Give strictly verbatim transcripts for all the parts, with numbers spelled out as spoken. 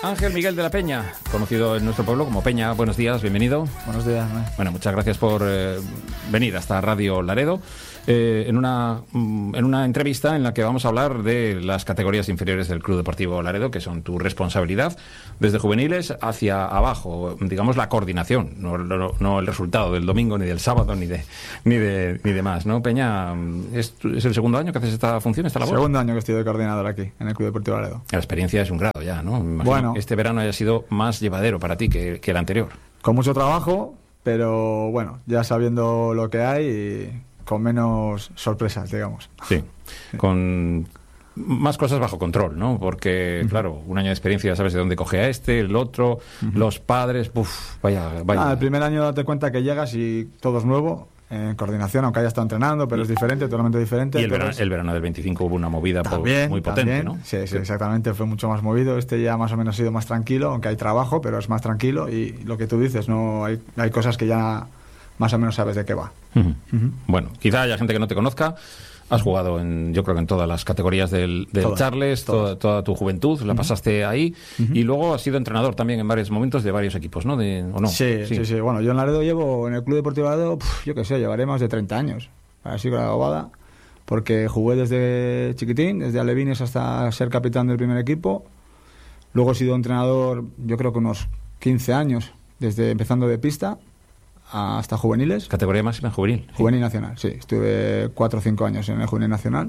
Ángel Miguel de la Peña, conocido en nuestro pueblo como Peña. Buenos días, bienvenido. Buenos días. ¿no? Bueno, muchas gracias por eh, venir hasta Radio Laredo eh, en una en una entrevista en la que vamos a hablar de las categorías inferiores del Club Deportivo Laredo, que son tu responsabilidad, desde juveniles hacia abajo, digamos la coordinación, no, no, no el resultado del domingo, ni del sábado, ni de ni de ni demás, ¿no? Peña, ¿es, ¿es el segundo año que haces esta función, esta labor? Segundo año que estoy de coordinador aquí, en el Club Deportivo Laredo. La experiencia es un grado ya, ¿no? Me imagino bueno, que este verano haya sido más llevadero para ti que, que el anterior. Con mucho trabajo, pero bueno, ya sabiendo lo que hay y con menos sorpresas, digamos. Sí, sí. Con más cosas bajo control, ¿no? Porque, uh-huh. claro, un año de experiencia ya sabes de dónde coge a este, el otro, uh-huh. los padres, uff, vaya, vaya. Ah, el primer año date cuenta que llegas y todo es nuevo, en coordinación, aunque haya estado entrenando, pero es diferente, totalmente diferente. Y el verano, el verano del veinticinco hubo una movida también, muy potente, también. ¿no? Sí, sí, exactamente, fue mucho más movido. Este ya más o menos ha sido más tranquilo, aunque hay trabajo, pero es más tranquilo y lo que tú dices, no hay, hay cosas que ya más o menos sabes de qué va. Uh-huh. Uh-huh. Bueno, quizá haya gente que no te conozca. Has jugado en, yo creo que en todas las categorías del, del todas, Charles, todas. Toda, toda tu juventud, la uh-huh. pasaste ahí, uh-huh. y luego has sido entrenador también en varios momentos de varios equipos, ¿no? De, ¿o no? Sí, sí, sí, sí. Bueno, yo en Laredo llevo, en el Club Deportivo Laredo, pf, yo qué sé, llevaré más de treinta años, así con la bobada, porque jugué desde chiquitín, desde alevines hasta ser capitán del primer equipo. Luego he sido entrenador, yo creo que unos quince años, desde empezando de pista hasta juveniles. ¿Categoría máxima juvenil? Juvenil nacional, sí. Estuve cuatro o cinco años en el juvenil nacional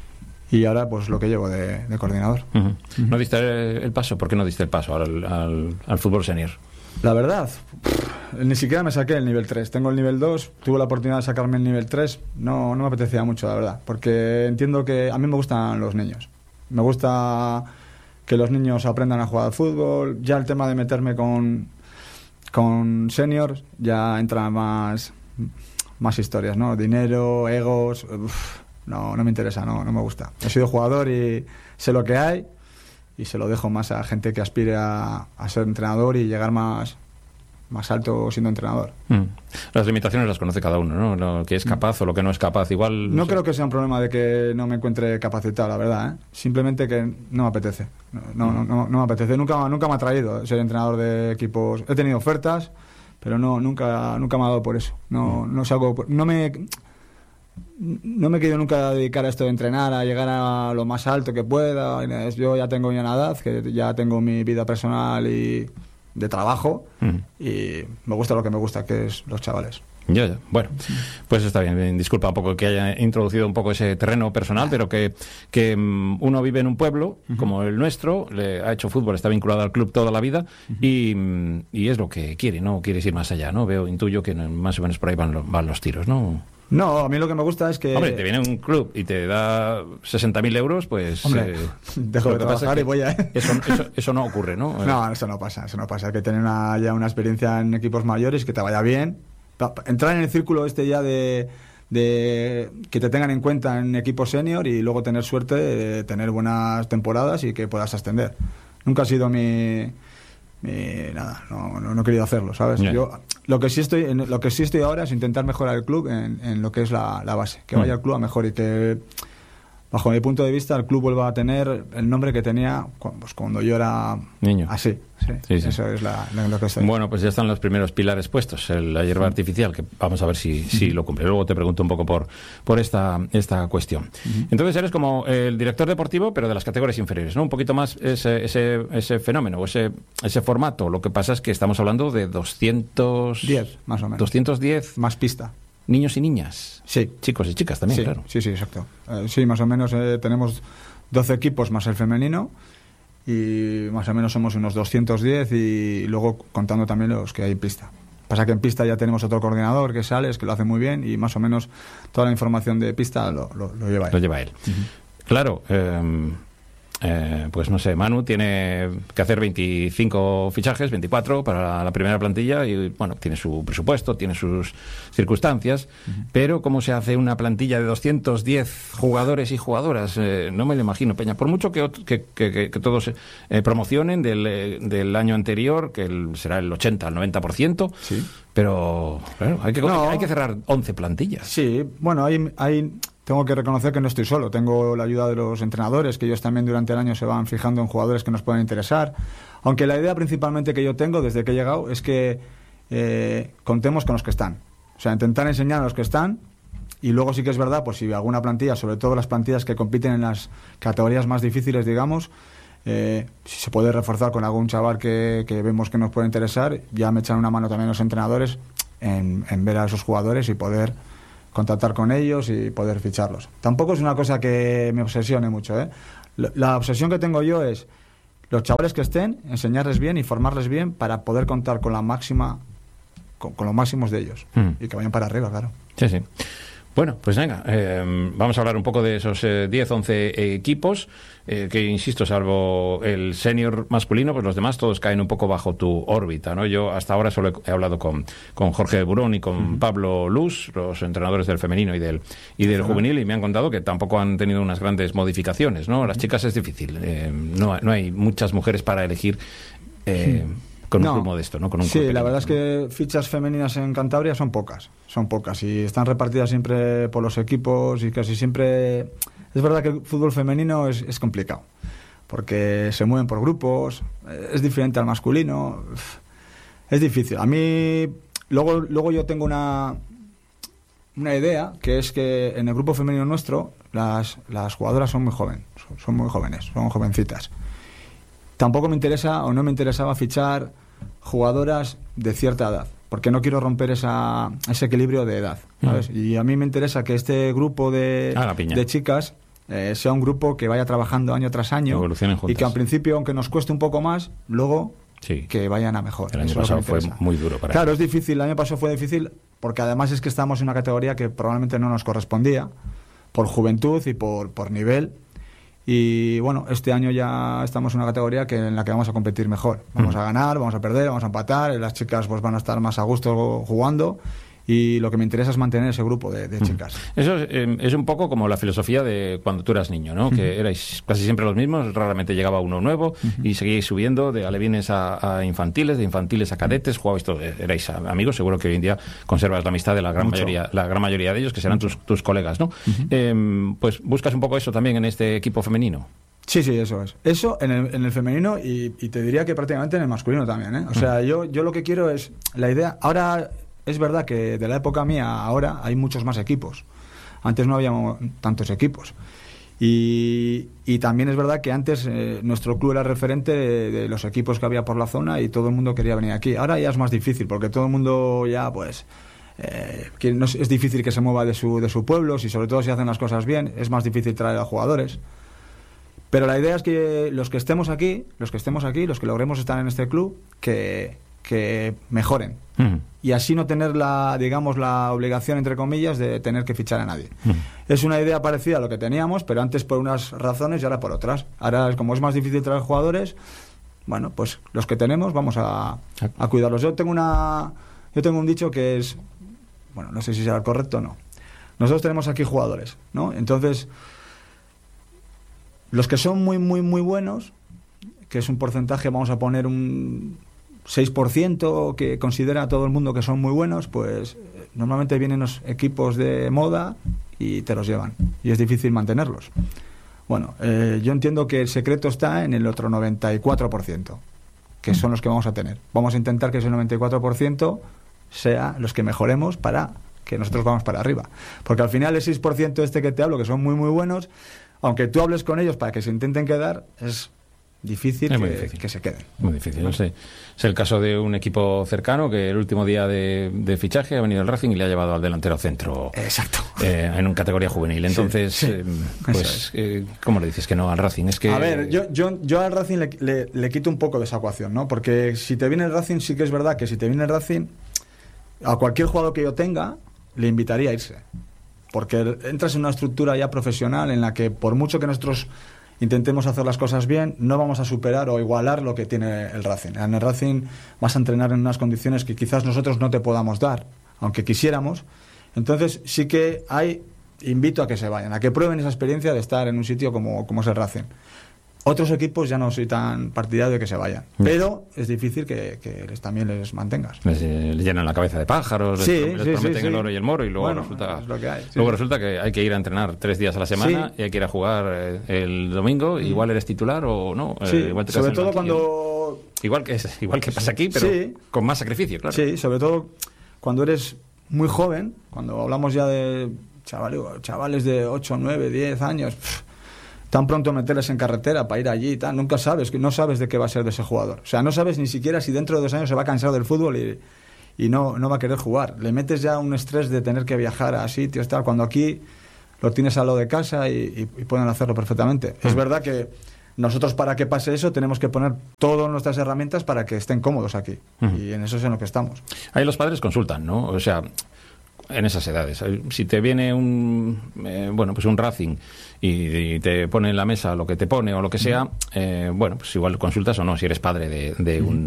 y ahora pues lo que llevo de, de coordinador. Uh-huh. Uh-huh. ¿No diste el paso? ¿Por qué no diste el paso al, al, al fútbol senior? La verdad, pff, ni siquiera me saqué el nivel tres. Tengo el nivel dos, tuve la oportunidad de sacarme el nivel tres. No, no me apetecía mucho, la verdad, porque entiendo que a mí me gustan los niños. Me gusta que los niños aprendan a jugar al fútbol. Ya el tema de meterme con... con seniors ya entran más más historias, ¿no? Dinero, egos, uf, no, no me interesa, no, no me gusta. He sido jugador y sé lo que hay y se lo dejo más a gente que aspire a, a ser entrenador y llegar más más alto siendo entrenador. Mm. Las limitaciones las conoce cada uno, ¿no? Lo que es capaz mm. o lo que no es capaz, igual... No, no sé. Creo que sea un problema de que no me encuentre capacitado, la verdad, ¿eh? Simplemente que no me apetece. No, no, mm. no, no me apetece. Nunca, nunca me ha atraído ser entrenador de equipos. He tenido ofertas, pero no, nunca, nunca me ha dado por eso. No, mm. no salgo... No me... No me he querido nunca dedicar a esto de entrenar, a llegar a lo más alto que pueda. Yo ya tengo ya una edad, que ya tengo mi vida personal y... de trabajo, mm. y me gusta lo que me gusta, que es los chavales. Ya, ya. Bueno, pues está bien, bien. Disculpa un poco que haya introducido un poco ese terreno personal, pero que, que um, uno vive en un pueblo uh-huh. como el nuestro, le ha hecho fútbol, está vinculado al club toda la vida, uh-huh. y, um, y es lo que quiere, no quieres ir más allá, ¿no? Veo, intuyo que más o menos por ahí van, lo, van los tiros, ¿no? No, a mí lo que me gusta es que... Hombre, te viene un club y te da sesenta mil euros, pues... Hombre, eh, dejo de trabajar y voy a... Eso, eso, eso no ocurre, ¿no? No, eso no pasa, eso no pasa. Hay que tener una, ya una experiencia en equipos mayores, que te vaya bien. Entrar en el círculo este ya de, de que te tengan en cuenta en equipos senior y luego tener suerte de tener buenas temporadas y que puedas ascender. Nunca ha sido mi... mi nada, no, no, no he querido hacerlo, ¿sabes? Yeah. Yo... Lo que sí estoy en lo que sí estoy ahora es intentar mejorar el club en, en lo que es la, la base, que vaya el club a mejor y que, bajo mi punto de vista, el club vuelva a tener el nombre que tenía cuando, pues, cuando yo era niño. Así. Sí, sí, sí. Eso es la, lo que estoy. Bueno, pues ya están los primeros pilares puestos, el, la hierba artificial, que vamos a ver si, si lo cumple. Luego te pregunto un poco por, por esta, esta cuestión. Uh-huh. Entonces eres como el director deportivo, pero de las categorías inferiores, ¿no? Un poquito más ese, ese, ese fenómeno, ese, ese formato. Lo que pasa es que estamos hablando de doscientos diez, más o menos. doscientos diez más pista. Niños y niñas. Sí. Chicos y chicas también, sí, claro. Sí, sí, exacto. Eh, sí, más o menos eh, tenemos doce equipos más el femenino y más o menos somos unos doscientos diez y luego contando también los que hay en pista. Pasa que en pista ya tenemos otro coordinador que es Alex, que lo hace muy bien y más o menos toda la información de pista lo, lo, lo lleva él. Lo lleva él. Uh-huh. Claro, eh, eh, pues no sé, Manu tiene que hacer veinticinco fichajes, veinticuatro para la primera plantilla y bueno, tiene su presupuesto, tiene sus circunstancias, uh-huh. pero ¿cómo se hace una plantilla de doscientos diez jugadores y jugadoras? Eh, no me lo imagino, Peña. Por mucho que, que, que, que todos eh, promocionen del, eh, del año anterior, que el, será el ochenta al noventa por ciento, sí. pero claro, hay que, no. hay que cerrar once plantillas. Sí, bueno, hay... hay... tengo que reconocer que no estoy solo. Tengo la ayuda de los entrenadores, que ellos también durante el año se van fijando en jugadores que nos pueden interesar. Aunque la idea principalmente que yo tengo desde que he llegado es que eh, contemos con los que están. O sea, intentar enseñar a los que están. Y luego sí que es verdad, pues si alguna plantilla, sobre todo las plantillas que compiten en las categorías más difíciles, digamos, eh, si se puede reforzar con algún chaval que, que vemos que nos puede interesar, ya me echan una mano también los entrenadores en, en ver a esos jugadores y poder contactar con ellos y poder ficharlos. Tampoco es una cosa que me obsesione mucho, ¿eh? La, la obsesión que tengo yo es los chavales que estén, enseñarles bien y formarles bien para poder contar con la máxima, con, con los máximos de ellos mm. y que vayan para arriba, claro. Sí, sí. Bueno, pues venga, eh, vamos a hablar un poco de esos eh, diez, once equipos, eh, que insisto, salvo el senior masculino, pues los demás todos caen un poco bajo tu órbita, ¿no? Yo hasta ahora solo he, he hablado con, con Jorge Burón y con uh-huh. Pablo Luz, los entrenadores del femenino y del y del uh-huh. juvenil, y me han contado que tampoco han tenido unas grandes modificaciones, ¿no? Las chicas es difícil, eh, no, no hay muchas mujeres para elegir... Eh, uh-huh. Con no. un club modesto, ¿no? Con un sí, club la verdad es que fichas femeninas en Cantabria son pocas, son pocas y están repartidas siempre por los equipos y casi siempre... Es verdad que el fútbol femenino es, es complicado, porque se mueven por grupos, es diferente al masculino, es difícil. A mí, luego, luego yo tengo una, una idea, que es que en el grupo femenino nuestro las, las jugadoras son muy jóvenes, son, son muy jóvenes, son jovencitas. Tampoco me interesa o no me interesaba fichar jugadoras de cierta edad, porque no quiero romper esa, ese equilibrio de edad, ¿sabes? Mm. Y a mí me interesa que este grupo de, ah, de chicas eh, sea un grupo que vaya trabajando año tras año y que al principio, aunque nos cueste un poco más, luego sí. que vayan a mejor. El año Eso pasado fue muy duro para Claro, ellos. Es difícil, el año pasado fue difícil porque además es que estamos en una categoría que probablemente no nos correspondía por juventud y por, por nivel. Y bueno, este año ya estamos en una categoría que en la que vamos a competir mejor. Vamos mm. a ganar, vamos a perder, vamos a empatar. Las chicas pues van a estar más a gusto jugando. Y lo que me interesa es mantener ese grupo de, de chicas. Eso es, eh, es un poco como la filosofía de cuando tú eras niño, ¿no? Uh-huh. Que erais casi siempre los mismos, raramente llegaba uno nuevo uh-huh. y seguíais subiendo de alevines a, a infantiles, de infantiles a cadetes, jugabais todo, erais amigos, seguro que hoy en día conservas la amistad de la gran Mucho. mayoría la gran mayoría de ellos, que serán tus, tus colegas, ¿no? Uh-huh. Eh, pues buscas un poco eso también en este equipo femenino. Sí, sí, eso es. Eso en el, en el femenino y, y te diría que prácticamente en el masculino también, ¿eh? O sea, uh-huh. yo, yo lo que quiero es, la idea, ahora... Es verdad que de la época mía ahora hay muchos más equipos. Antes no había tantos equipos. Y, y también es verdad que antes eh, nuestro club era referente de, de los equipos que había por la zona y todo el mundo quería venir aquí. Ahora ya es más difícil porque todo el mundo ya pues... Eh, que no es, es difícil que se mueva de su, de su pueblo, y sobre todo si hacen las cosas bien, es más difícil traer a jugadores. Pero la idea es que los que estemos aquí, los que estemos aquí, los que logremos estar en este club, que... que mejoren uh-huh. y así no tener la, digamos, la obligación, entre comillas, de tener que fichar a nadie. Uh-huh. Es una idea parecida a lo que teníamos, pero antes por unas razones y ahora por otras. Ahora, como es más difícil traer jugadores, bueno, pues los que tenemos vamos a, a cuidarlos. Yo tengo una, yo tengo un dicho que es, bueno, no sé si será correcto o no. Nosotros tenemos aquí jugadores, ¿no? Entonces, los que son muy, muy, muy buenos, que es un porcentaje, vamos a poner un seis por ciento que considera a todo el mundo que son muy buenos, pues normalmente vienen los equipos de moda y te los llevan. Y es difícil mantenerlos. Bueno, eh, yo entiendo que el secreto está en el otro noventa y cuatro por ciento, que son los que vamos a tener. Vamos a intentar que ese noventa y cuatro por ciento sea los que mejoremos para que nosotros vamos para arriba. Porque al final el seis por ciento este que te hablo, que son muy muy buenos, aunque tú hables con ellos para que se intenten quedar, es... Difícil, es que, muy difícil que se queden. Muy difícil, no sé. Es el caso de un equipo cercano que el último día de, de fichaje ha venido el Racing y le ha llevado al delantero centro. Exacto. Eh, en una categoría juvenil. Entonces, sí, sí. Eh, pues, eh, ¿cómo le dices que no al Racing? Es que... A ver, yo, yo, yo al Racing le, le, le quito un poco de esa ecuación, ¿no? Porque si te viene el Racing, sí que es verdad que si te viene el Racing, a cualquier jugador que yo tenga, le invitaría a irse. Porque entras en una estructura ya profesional en la que, por mucho que nosotros intentemos hacer las cosas bien, no vamos a superar o igualar lo que tiene el Racing. En el Racing vas a entrenar en unas condiciones que quizás nosotros no te podamos dar, aunque quisiéramos. Entonces sí que hay, invito a que se vayan, a que prueben esa experiencia de estar en un sitio como, como es el Racing. Otros equipos ya no soy tan partidario de que se vayan, pero es difícil que, que les, también les mantengas. Les, les llenan la cabeza de pájaros, sí, les, les sí, prometen sí, el sí. oro y el moro y luego, bueno, resulta, es lo que hay, sí, luego sí. resulta que hay que ir a entrenar tres días a la semana, sí, y hay que ir a jugar eh, el domingo, igual eres titular o no. Sí, eh, igual te sobre todo banquillo. cuando... Igual que, es, igual que pasa aquí, pero sí, con más sacrificio, claro. Sí, sobre todo cuando eres muy joven, cuando hablamos ya de chavales, chavales de ocho, nueve, diez años... Pff, tan pronto meterles en carretera para ir allí y tal, nunca sabes, no sabes de qué va a ser de ese jugador. O sea, no sabes ni siquiera si dentro de dos años se va a cansar del fútbol y, y no, no va a querer jugar. Le metes ya un estrés de tener que viajar a sitios, tal, cuando aquí lo tienes al lado de casa y, y, y pueden hacerlo perfectamente. Mm. Es verdad que nosotros, para que pase eso, tenemos que poner todas nuestras herramientas para que estén cómodos aquí. Mm. Y en eso es en lo que estamos. Ahí los padres consultan, ¿no? O sea, en esas edades. Si te viene un eh, bueno, pues un Racing y, y te pone en la mesa lo que te pone o lo que sea, eh, bueno, pues igual consultas o no, si eres padre de, de un